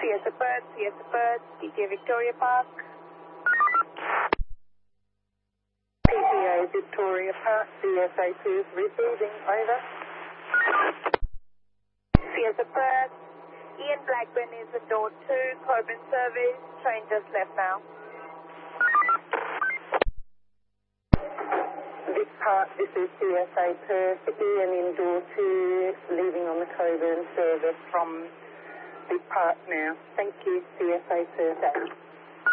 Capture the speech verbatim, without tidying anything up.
Fiesta Bird, Fiesta Bird, P T A Victoria Park. P T A Victoria Park, C S A two is receiving, over. Fiesta Bird, Ian Blackburn is at door two, Coburn service, train just left now. Vic Park, this is C S A Perth, Ian in door two, leaving on the Coburn service from Vic Park now. Thank you, C S A Perth.